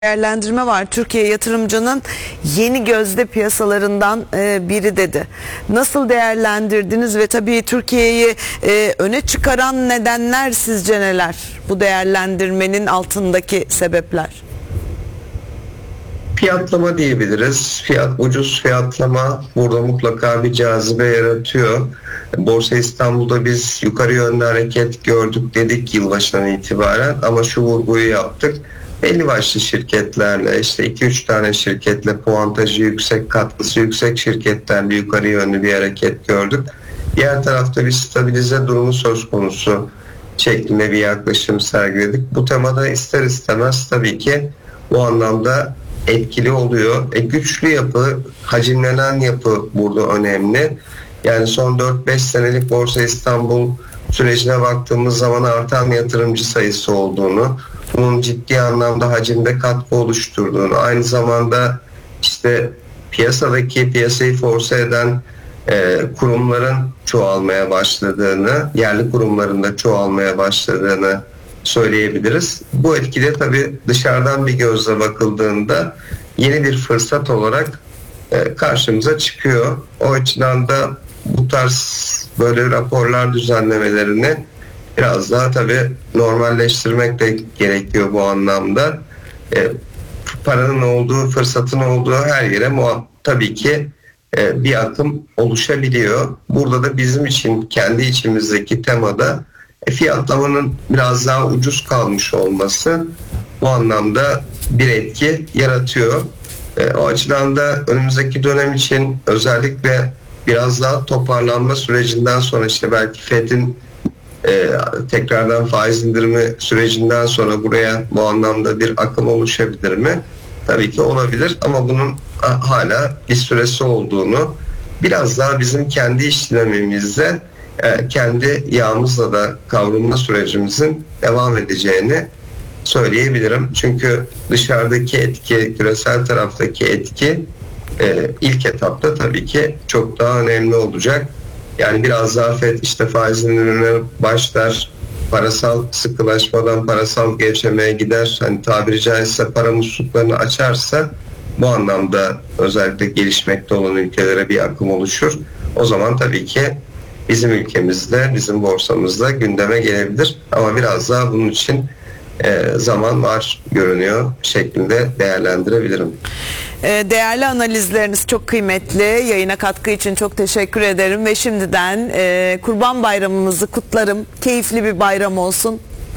değerlendirme var. Türkiye yatırımcının yeni gözde piyasalarından biri dedi. Nasıl değerlendirdiniz ve tabii Türkiye'yi öne çıkaran nedenler sizce neler? Bu değerlendirmenin altındaki sebepler. Fiyatlama diyebiliriz. Ucuz fiyatlama burada mutlaka bir cazibe yaratıyor. Borsa İstanbul'da biz yukarı yönlü hareket gördük dedik yılbaşından itibaren ama şu vurguyu yaptık. Belli başlı şirketlerle işte 2-3 tane şirketle puantajı yüksek, katkısı yüksek şirketlerle yukarı yönlü bir hareket gördük. Diğer tarafta bir stabilize durumu söz konusu şeklinde bir yaklaşım sergiledik. Bu temada ister istemez tabii ki bu anlamda etkili oluyor. Güçlü yapı, hacimlenen yapı burada önemli. Yani son 4-5 senelik Borsa İstanbul sürecine baktığımız zaman artan yatırımcı sayısı olduğunu, bunun ciddi anlamda hacimde katkı oluşturduğunu, aynı zamanda işte piyasayı force eden kurumların çoğalmaya başladığını, yerli kurumların da çoğalmaya başladığını söyleyebiliriz. Bu etkide tabii dışarıdan bir gözle bakıldığında yeni bir fırsat olarak karşımıza çıkıyor. O açıdan da bu tarz böyle raporlar düzenlemelerini biraz daha tabii normalleştirmek de gerekiyor bu anlamda. Paranın olduğu, fırsatın olduğu her yere tabii ki bir akım oluşabiliyor. Burada da bizim için kendi içimizdeki temada fiyatlamanın biraz daha ucuz kalmış olması bu anlamda bir etki yaratıyor. O açıdan da önümüzdeki dönem için özellikle biraz daha toparlanma sürecinden sonra işte belki FED'in tekrardan faiz indirimi sürecinden sonra buraya bu anlamda bir akım oluşabilir mi? Tabii ki olabilir ama bunun hala bir süresi olduğunu, biraz daha bizim kendi iş dinamimizde kendi yağımızla da kavrulma sürecimizin devam edeceğini söyleyebilirim. Çünkü dışarıdaki etki, küresel taraftaki etki ilk etapta tabii ki çok daha önemli olacak. Yani biraz daha FED işte faiz indirimine başlar, parasal sıkılaşmadan parasal gevşemeye gider. Hani tabiri caizse para musluklarını açarsa bu anlamda özellikle gelişmekte olan ülkelere bir akım oluşur. O zaman tabii ki bizim ülkemizde, bizim borsamızda gündeme gelebilir. Ama biraz daha bunun için zaman var görünüyor şeklinde değerlendirebilirim. Değerli analizleriniz çok kıymetli. Yayına katkı için çok teşekkür ederim ve şimdiden Kurban Bayramımızı kutlarım. Keyifli bir bayram olsun.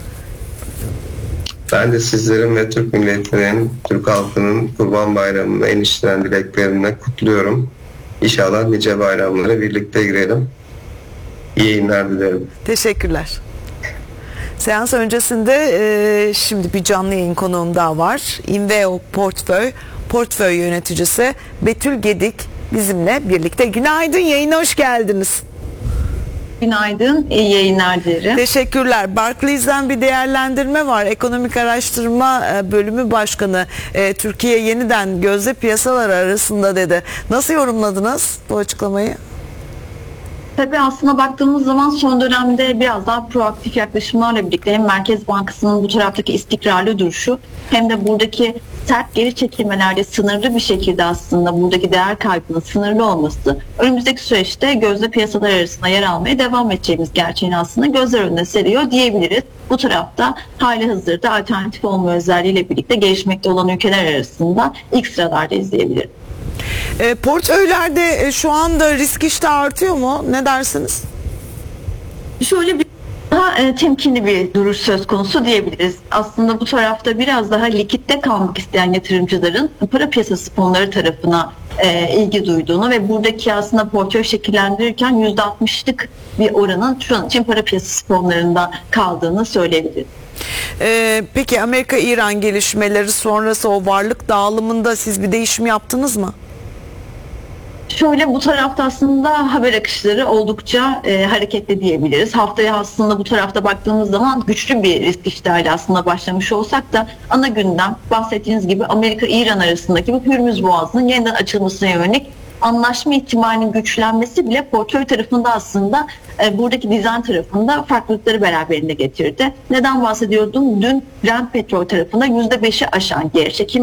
Ben de sizlerin ve Türk milletinin, Türk halkının Kurban Bayramı'nı en içten dileklerimle kutluyorum. İnşallah nice bayramlara birlikte girelim. İyi yayınlar dilerim. Teşekkürler. Seans öncesinde şimdi bir canlı yayın konuğum daha var. Inveo Portföy yöneticisi Betül Gedik bizimle birlikte. Günaydın, yayına hoş geldiniz. Günaydın, iyi yayınlar dilerim. Teşekkürler. Barclays'den bir değerlendirme var. Ekonomik Araştırma Bölümü Başkanı Türkiye yeniden gözde piyasalar arasında dedi. Nasıl yorumladınız bu açıklamayı? Tabii aslında baktığımız zaman son dönemde biraz daha proaktif yaklaşımlarla birlikte hem Merkez Bankası'nın bu taraftaki istikrarlı duruşu hem de buradaki sert geri çekilmelerde sınırlı bir şekilde aslında buradaki değer kaybının sınırlı olması önümüzdeki süreçte gözde piyasalar arasında yer almaya devam edeceğimiz gerçeğini aslında gözler önüne seriyor diyebiliriz. Bu tarafta hali hazırda alternatif olma özelliğiyle birlikte gelişmekte olan ülkeler arasında ilk sıralarda izleyebiliriz. Portföylerde şu anda risk iştahı artıyor mu? Ne dersiniz? Şöyle bir daha temkinli bir duruş söz konusu diyebiliriz. Aslında bu tarafta biraz daha likitte kalmak isteyen yatırımcıların para piyasası fonları tarafına ilgi duyduğunu ve buradaki aslında portföy şekillendirirken %60'lık bir oranın şu an için para piyasası fonlarında kaldığını söyleyebiliriz. Peki Amerika-İran gelişmeleri sonrası o varlık dağılımında siz bir değişim yaptınız mı? Şöyle bu tarafta aslında haber akışları oldukça hareketli diyebiliriz. Haftaya aslında bu tarafta baktığımız zaman güçlü bir risk iştahıyla aslında başlamış olsak da ana gündem bahsettiğiniz gibi Amerika-İran arasındaki bu Hürmüz Boğazı'nın yeniden açılmasına yönelik anlaşma ihtimalinin güçlenmesi bile portföy tarafında aslında buradaki dizayn tarafında farklılıkları beraberinde getirdi. Neden bahsediyordum? Dün Brent petrol tarafında %5'i aşan geri çekim